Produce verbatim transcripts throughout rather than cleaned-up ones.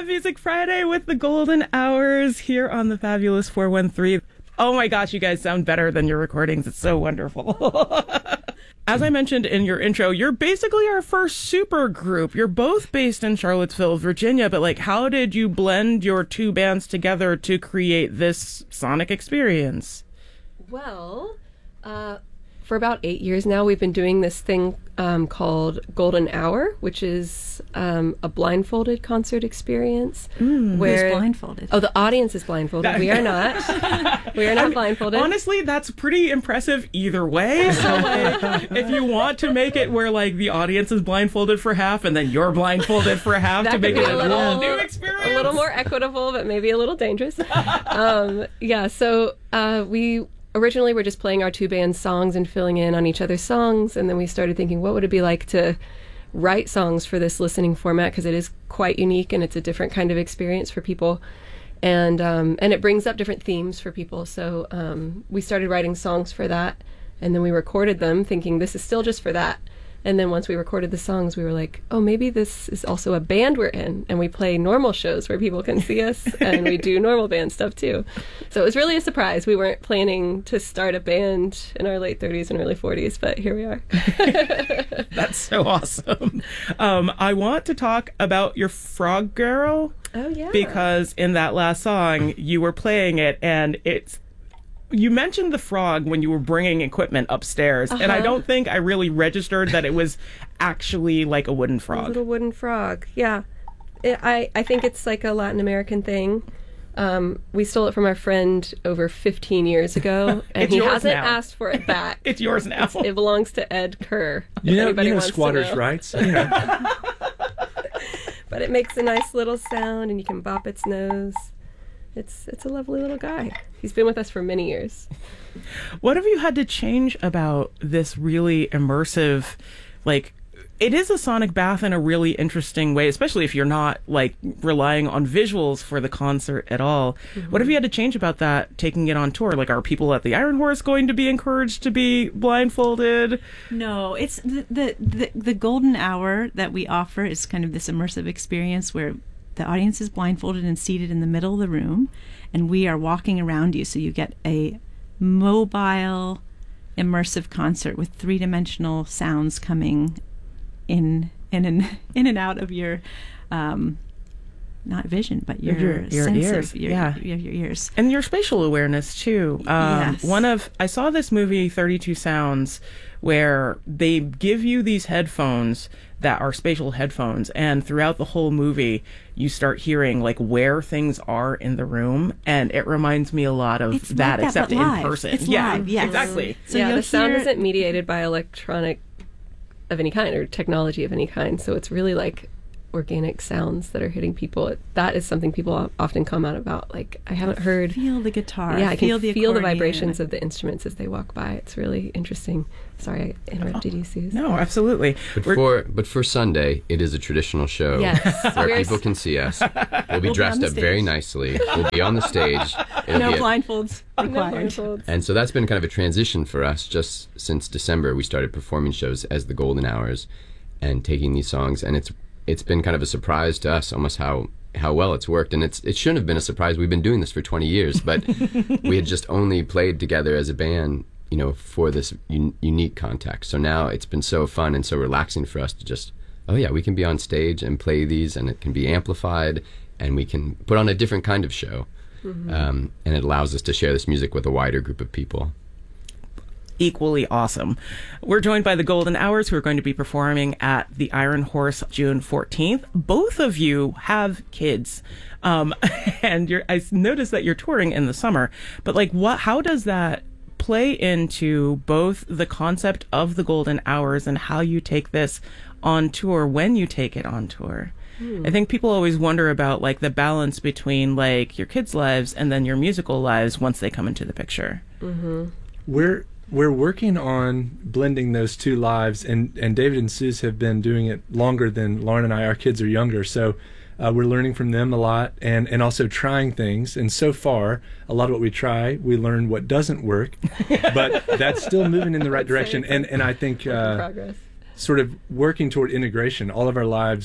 Music Friday with the Golden Hours here on the Fabulous four one three. Oh my gosh, you guys sound better than your recordings. It's so wonderful. As I mentioned in your intro, you're basically our first super group. You're both based in Charlottesville, Virginia, but like, how did you blend your two bands together to create this sonic experience? Well, uh, for about eight years now, we've been doing this thing um, called Golden Hour, which is um, a blindfolded concert experience. Mm, where who's blindfolded? Oh, the audience is blindfolded. We are not. We are not I mean, blindfolded. Honestly, that's pretty impressive either way. So, like, if you want to make it where, like, the audience is blindfolded for half and then you're blindfolded for half that to make could it be a a little new experience. A little more equitable, but maybe a little dangerous. um, yeah, so uh, we... Originally, we're just playing our two bands' songs and filling in on each other's songs, and then we started thinking, what would it be like to write songs for this listening format, because it is quite unique and it's a different kind of experience for people, and um, and it brings up different themes for people. So um, we started writing songs for that, and then we recorded them, thinking this is still just for that. And then once we recorded the songs, we were like, oh, maybe this is also a band we're in, and we play normal shows where people can see us, and we do normal band stuff too. So it was really a surprise. We weren't planning to start a band in our late thirties and early forties, but here we are. That's so awesome. Um, I want to talk about your Frog Girl. Oh, yeah. Because in that last song, you were playing it, and it's you mentioned the frog when you were bringing equipment upstairs, uh-huh. and I don't think I really registered that it was actually like a wooden frog. A little wooden frog, yeah. It, I, I think it's like a Latin American thing. Um, we stole it from our friend over fifteen years ago, and he hasn't now. asked for it back. It's yours now. It's, it belongs to Ed Kerr. You know, anybody you know wants to squatters' know. rights. Yeah. But it makes a nice little sound, and you can bop its nose. It's it's a lovely little guy. He's been with us for many years. What have you had to change about this really immersive, like, it is a sonic bath in a really interesting way, especially if you're not, like, relying on visuals for the concert at all. Mm-hmm. What have you had to change about that, taking it on tour? Like, are people at the Iron Horse going to be encouraged to be blindfolded? No, it's the the, the, the Golden Hour that we offer is kind of this immersive experience where the audience is blindfolded and seated in the middle of the room, and we are walking around you, so you get a mobile, immersive concert with three-dimensional sounds coming in in and in and out of your um, not vision, but your, your, your sense ears. Of your, yeah, your, your ears, and your spatial awareness too. Um, yes. One of I saw this movie thirty-two Sounds, where they give you these headphones that are spatial headphones, and throughout the whole movie you start hearing like where things are in the room, and it reminds me a lot of it's that, like except that, in live. person. It's yeah, live, yes. exactly. So yeah, the sound isn't mediated by electronic of any kind or technology of any kind, so it's really like organic sounds that are hitting people. It, that is something people often comment about. Like, I haven't heard. Feel the guitar. Yeah, I feel can the feel the accordion. vibrations of the instruments as they walk by. It's really interesting. Sorry, I interrupted you, Suze. No, absolutely. But We're- for but for Sunday, it is a traditional show Yes. where We're people s- can see us. We'll be We'll be dressed on the up very stage. nicely. We'll be on the stage. It'll No be a- blindfolds No required. blindfolds. And so that's been kind of a transition for us. Just since December, we started performing shows as the Golden Hours and taking these songs. And it's it's been kind of a surprise to us almost how how well it's worked. And it's it shouldn't have been a surprise. We've been doing this for twenty years, but we had just only played together as a band, you know, for this un- unique context. So now it's been so fun and so relaxing for us to just, oh yeah, we can be on stage and play these, and it can be amplified, and we can put on a different kind of show. Mm-hmm. Um, and it allows us to share this music with a wider group of people. Equally awesome. We're joined by the Golden Hours, who are going to be performing at the Iron Horse June fourteenth. Both of you have kids, um, and you're, I noticed that you're touring in the summer. But like, what? How does that play into both the concept of the Golden Hours and how you take this on tour when you take it on tour? Hmm. I think people always wonder about like the balance between like your kids' lives and then your musical lives once they come into the picture. Mm-hmm. We're we're working on blending those two lives, and, and David and Suze have been doing it longer than Lauren and I. Our kids are younger, so uh, we're learning from them a lot, and, and also trying things. And so far, a lot of what we try, we learn what doesn't work, but that's still moving in the right direction. And and I think uh, progress. sort of working toward integration. All of our lives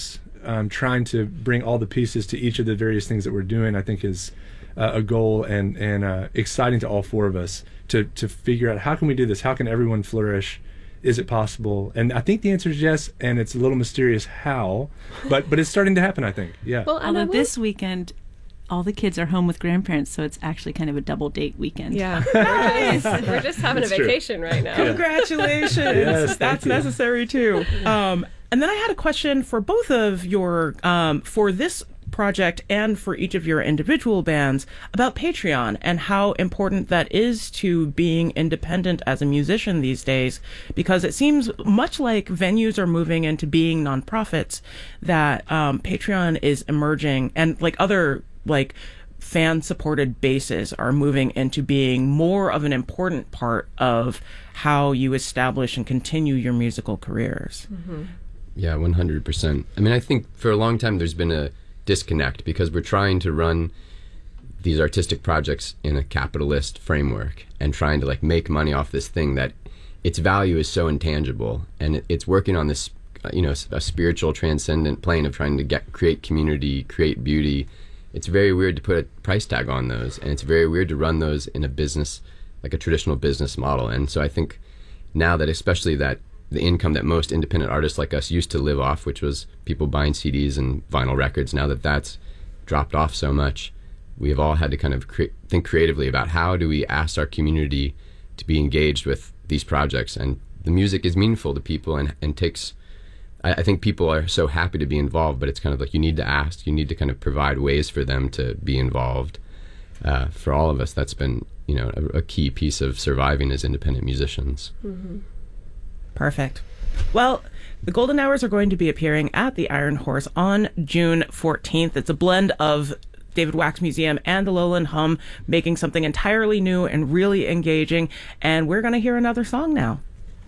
um, trying to bring all the pieces to each of the various things that we're doing, I think is uh, a goal and and uh, exciting to all four of us to to figure out how can we do this? How can everyone flourish? Is it possible? And I think the answer is yes, and it's a little mysterious how, but but it's starting to happen, I think. Yeah. Well, and I Although will- this weekend, all the kids are home with grandparents, so it's actually kind of a double date weekend. yeah, we're just, we're just having a That's true. vacation right now. Congratulations. Yes, thank That's you. necessary too. Um, and then I had a question for both of your, um, for this project and for each of your individual bands about Patreon and how important that is to being independent as a musician these days, because it seems much like venues are moving into being nonprofits, that um, Patreon is emerging, and like other like fan supported bases are moving into being more of an important part of how you establish and continue your musical careers. Yeah, one hundred percent. I mean, I think for a long time there's been a disconnect because we're trying to run these artistic projects in a capitalist framework and trying to like make money off this thing that its value is so intangible, and it, it's working on this, uh, you know, s- a spiritual transcendent plane of trying to get create community, create beauty. It's very weird to put a price tag on those, and it's very weird to run those in a business, like a traditional business model. And so I think now that especially that the income that most independent artists like us used to live off, which was people buying C Ds and vinyl records, now that that's dropped off so much, we have all had to kind of cre- think creatively about how do we ask our community to be engaged with these projects. And the music is meaningful to people and, and takes, I, I think people are so happy to be involved, but it's kind of like you need to ask, you need to kind of provide ways for them to be involved. Uh, for all of us, that's been, you know, a, a key piece of surviving as independent musicians. Mm-hmm. Perfect. Well, the Golden Hours are going to be appearing at the Iron Horse on June fourteenth. It's a blend of David Wax Museum and the Lowland Hum, making something entirely new and really engaging. And we're going to hear another song now.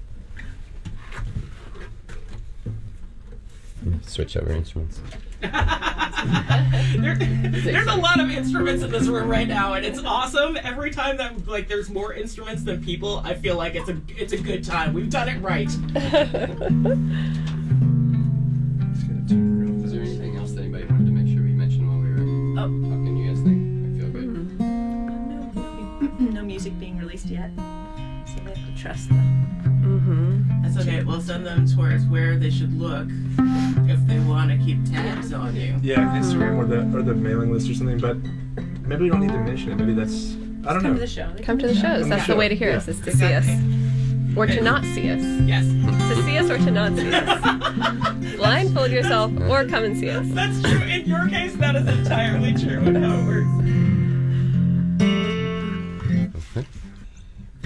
Switch over instruments. There, there's a lot of instruments in this room right now, and it's awesome. Every time that like there's more instruments than people, I feel like it's a it's a good time. We've done it right. Is there anything else that anybody wanted to make sure we mentioned while we were Oh. talking? You guys think? I feel good. No music being released yet, so we have to trust the Mm-hmm. That's okay. We'll send them towards where they should look if they want to keep tabs on you. Yeah, Instagram or the or the mailing list or something. But maybe we don't need to mention it. Maybe that's I don't Come know. to the show. Come to the shows. Come That's to the the way to show. hear Yeah. us, is to see us. Or to not see us. Yes. To see us or to not see us. Blindfold yourself or come and see us. That's true. In your case, that is entirely true and how it works. Okay.